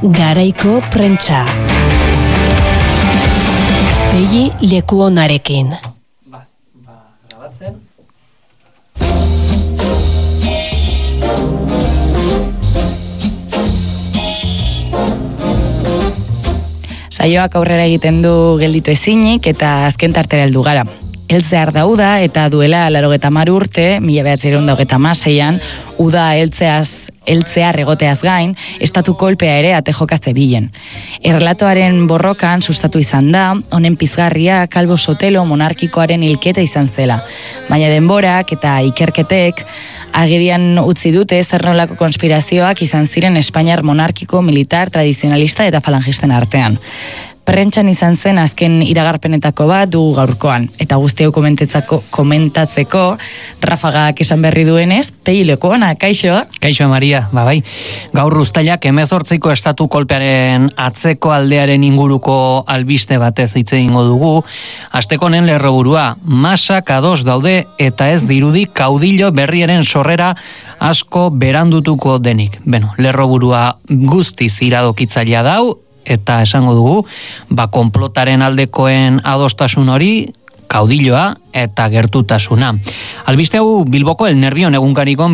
Garaiko prentsa. Pegi Lekuonarekin. Grabatzen. Saioak aurrera egiten du gelditu ezinik eta azken tartera heldu gara. Heltzear da uda eta duela 90 urte, 1926an, uda heltzear egoteaz gain, estatu kolpea ere ate joka zebilen. Errelatoaren borrokan sustatu izan da, honen pizgarria Calvo Sotelo monarkikoaren hilketa izan zela. Baina denborak eta ikerketek agerian utzi dute zer nolako konspirazioak izan ziren Espainiar monarkiko, militar, tradizionalista eta falangisten artean. Prentxan izan zen azken iragarpenetako bat dugu gaurkoan. Eta guzti hau komentatzeko Rafagak esan berri duenez, Pegi Lekuona, kaixo? Kaixo, Maria, bai. Gaur Uztailak 18ko estatu kolpearen atzeko aldearen inguruko albiste batez hitz egingo dugu. Asteko honen lerroburua, masak ados daude eta ez dirudi kaudillo berriaren sorrera asko berandutuko denik. Beno, lerroburua guztiz iradokitzailea dau, eta esango dugu, konplotaren aldekoen adostasun hori, kaudilloa eta gertutasuna. Albiste hau Bilboko El Nervion egunkariko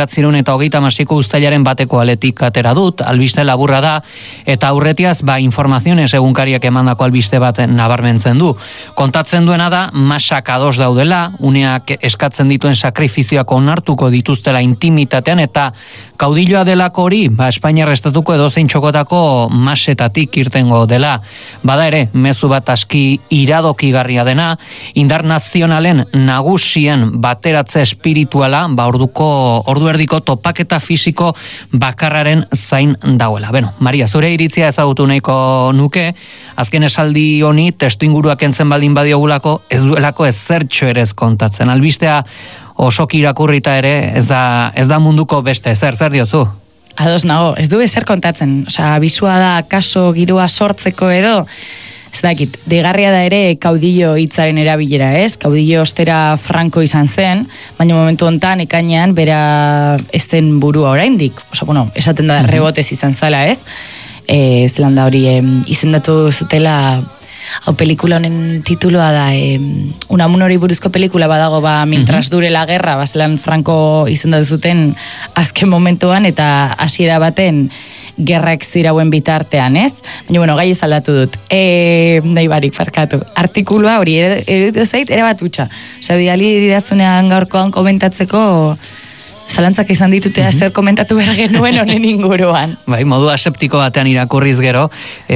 1936ko Uztailaren bateko aletik atera dut, albiste laburra da, eta aurretiaz informaziones egunkariak emandako albiste bat nabarmentzen du. Kontatzen duena da, masak ados daudela, uneak eskatzen dituen sakrifizioak onartuko dituztela intimitatean, eta kaudilloa delako hori, Espainiar estatuko edozein txokotako masetatik irtengo dela. Bada ere, mezu bat aski iradokigarria dena, indar nazionalen nagusien bateratze espirituala, ordu erdiko topaketa fisiko bakarraren zain dauela. Beno, Maria, zure iritzia ezagutu nahiko nuke, azken esaldi honi testuinguruak entzen baldin badiogulako, ez duelako ezertxo ere ez kontatzen. Albistea osoki irakurrita ere, ez da munduko beste, zer diozu? Ados nago, ez du ezer kontatzen, abisua da kaso girua sortzeko edo, ez dakit, deigarria da ere kaudillo hitzaren erabilera, ez? Kaudillo ostera Franco izan zen, baina momentu hontan ekainean bera ez zen burua oraindik. Esaten da rebotez izan zala, ez? Zelan da hori izendatu zutela, hau pelikula honen tituloa da, Unamun hori buruzko pelikula badago, mientras dure la guerra, zelan Franco izendatu zuten azken momentuan eta hasiera baten gerrak zirauen bitartean, ez? Baina, gai ez aldatu dut. Nahi barik, farkatu. Artikulua hori, ere bat utxa. Bidali didazunean gaurkoan komentatzeko zalantzak izan ditutea zer komentatu behar genuen honen inguruan. Bai, modu aseptiko batean irakurriz gero,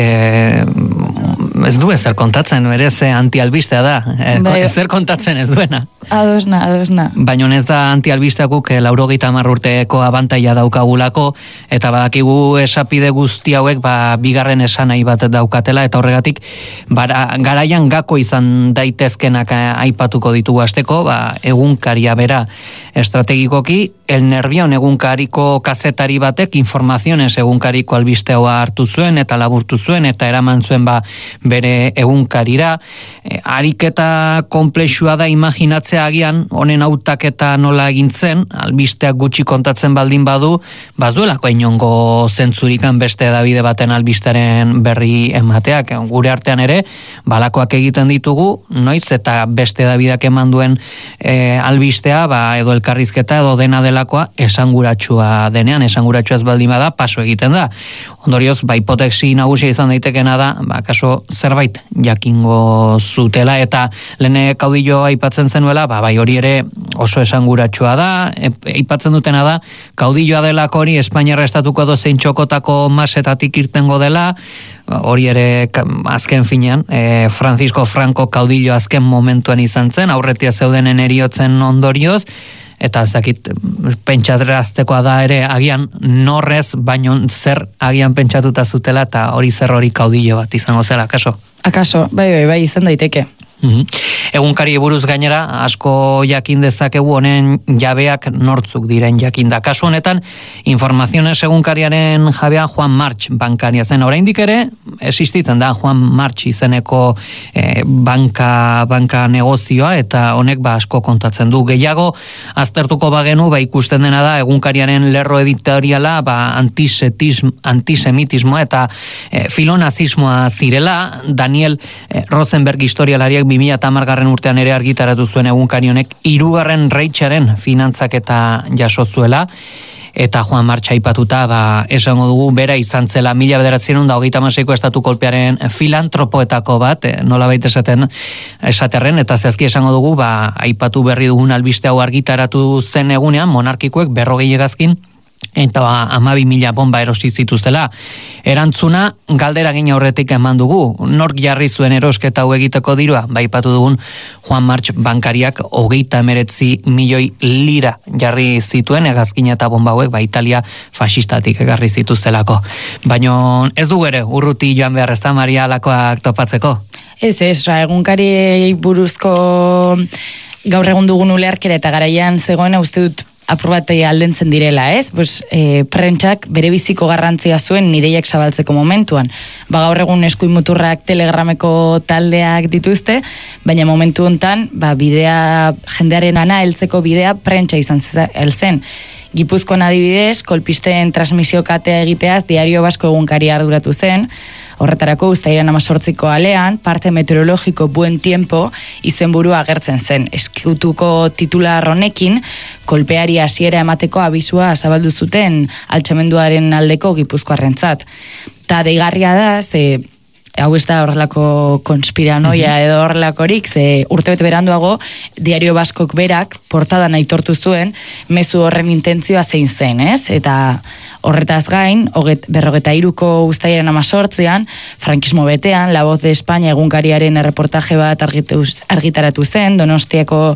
ez du ezer kontatzen, berez antialbistea da. Ezer kontatzen ez duena. Adosna. Baina ez da antialbisteakuk 90 urteko abantaila daukagulako, eta badakigu esapide guzti hauek bigarren esanai bat daukatela, eta horregatik garaian gako izan daitezkenak aipatuko ditugu asteko, egunkaria bera estrategikoki, El Nervion egunkariko kazetari batek informaziones egunkariko albisteoa hartu zuen eta laburtu zuen eta eraman zuen bere egunkarira. Ariketa komplexua da imaginatzea agian, honen hautaketa nola egintzen, albisteak gutxi kontatzen baldin badu, bazuelako inongo zentzurikan beste edabide baten albistaren berri emateak. Gure artean ere, balakoak egiten ditugu, noiz eta beste edabideak eman duen albistea, edo elkarrizketa edo dena delakoa esanguratsua denean, esanguratsua ez baldin bada, paso egiten da. Ondorioz, hipotesi nagusia izan daitekena da, kaso zerbait jakingo zutela, eta lehen kaudillo aipatzen zenuela, hori ere oso esanguratsua da, aipatzen dutena da, kaudilloa delako hori Espainiar estatuko dozein txokotako masetatik irtengo dela, hori ere azken finean, Francisco Franco kaudillo azken momentuan izan zen, aurretia zeudenen eriotzen ondorioz, eta ezakit pentsatraztekoa da ere agian norrez, baino zer agian pentsatuta zutela, eta hori zer hori kaudillo bat izango zela, akaso? Akaso, bai, izan daiteke. Egunkari buruz gainera, asko jakin dezakegu honen jabeak nortzuk diren jakinda. Kasu honetan, informaziones egunkariaren jabea Juan March bankaria zen. Oraindik ere, existitzen da Juan March izeneko banka negozioa, eta honek asko kontatzen du. Gehiago aztertuko bagenu, ikusten dena da egunkariaren lerro editoriala antisemitismoa eta filonazismoa zirela. Daniel Rosenberg historialariak 2010 urtean ere argitaratu zuen egunkari honek 3. Reicharen finantzaketa jaso zuela, eta Juan March aipatuta esango dugu bera izan zela 1936ko estatu kolpearen filantropoetako bat, nolabait esaterren, eta zehazki esango dugu aipatu berri dugun albiste hau argitaratu zen egunean monarkikoek 40 hegazkin eta 12.000 bomba erosi zituztela. Erantzuna galdera gina horretik eman dugu. Nork jarri zuen erosketa hau egiteko dirua? Aipatu dugun Juan March bankariak 39 milioi lira jarri zituen hegazkin eta bomba hauek Italia fasistatik egarri zituztelako. Baina ez dugu ere urruti joan behar ez da, Maria, alakoak topatzeko? Ez, egunkari buruzko gaur egun dugun ulerkera eta garaian zegoen uste dut apur bat aldentzen direla, ez? Prentsak bere biziko garrantzia zuen ideiak zabaltzeko momentuan. Gaur egun eskuin muturrak Telegrameko taldeak dituzte, baina momentu hontan, bidea, jendearen ana heltzeko bidea prentsa izan zen. Gipuzkoan adibidez, kolpisten transmisio katea egiteaz Diario Basko egunkari arduratu zen. Horretarako uztailean 18ko alean, parte meteorologiko buen tiempo izenburua agertzen zen. Eskutuko titular honekin, kolpeari hasiera emateko abisua zabaldu zuten altxamenduaren aldeko Gipuzkoarrentzat. Ta deigarria da, hau ez da horrelako konspiranoia edo horrelakorik, urtebete beranduago Diario Baskok berak portadan aitortu zuen mezu horren intentzioa zein zen, ez? Eta horretaz gain, 53ko uztailaren 18an, frankismo betean, La Voz de España egunkariaren erreportaje bat argitaratu zen, Donostiako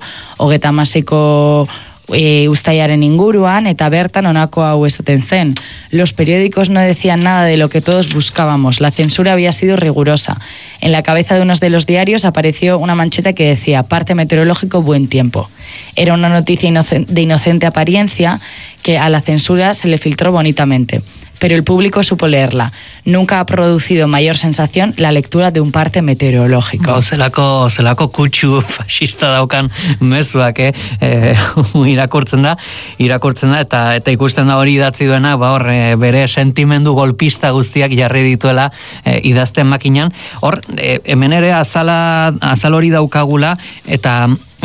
36ko uztailaren inguruan, eta bertan honako hau esaten zen. Los periódicos no decían nada de lo que todos buscábamos. La censura había sido rigurosa. En la cabeza de uno de los diarios apareció una mancheta que decía parte meteorológico buen tiempo. Era una noticia de inocente apariencia que a la censura se le filtró bonitamente. Pero el público supo leerla. Nunca ha producido mayor sensación la lectura de un parte meteorológico. Zelako kutsu fascista daukan mezuak, irakurtzen da, eta ikusten da hori idatzi duena, bere sentimendu golpista guztiak jarri dituela idazten makinan. Hor, hemen ere azal hori daukagula, eta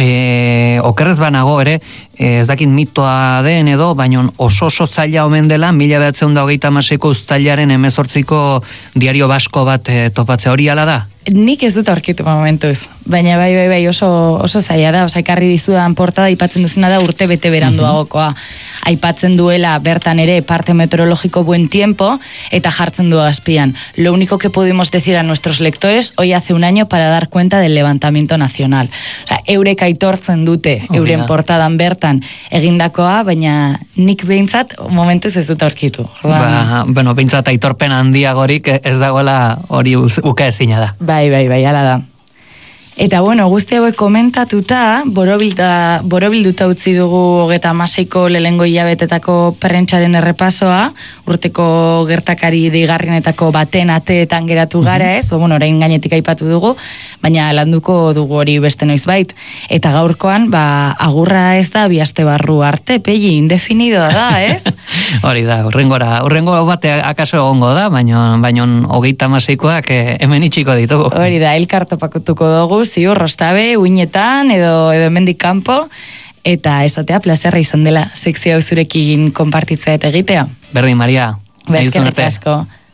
okerrez banago ere, ez dakit mitoa den edo, baina oso zaila omen dela 1936ko uztailaren 18ko Diario Basko bat topatzea, hori ala da? Nik ez dut aurkitu momentuz, baina bai oso zaila da, ekarri dizudan portada aipatzen duzuna da urte bete beranduagokoa. Aipatzen duela bertan ere parte meteorológico buen tiempo eta jartzen du azpian. Lo único que pudimos decir a nuestros lectores hoy hace un año para dar cuenta del levantamiento nacional. Eurek aitortzen dute euren portadan bertan egindakoa, baina nik behintzat momentuz ez dut aurkitu. Behintzat aitorpen handiagorik ez dagoela hori uka ezina da. Bai, ala da. Eta guzti hauek komentatuta, borobilduta utzi dugu 36ko lehengo hilabetetako prentsaren errepasoa, urteko gertakari deigarrienetako baten ateetan geratu gara, ez? Orain gainetik aipatu dugu, baina landuko dugu hori beste noizbait. Eta gaurkoan, agurra ez da 2 aste barru arte, pegi indefinidoa da, ez? Hori da, urrengo bate akaso egongo da, baina 36koak hemen itxiko ditugu. Hori da, elkar topatuko dugu, ziur, rostabe, uinetan, edo hemendik kanpo, eta esatea plazerra izan dela sekzio hau zurekin konpartitzea eta egitea. Berdin, Maria. Eskerrik asko.